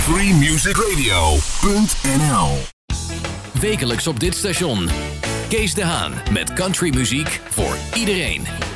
freemusicradio.nl. Wekelijks op dit station. Kees de Haan met countrymuziek voor iedereen.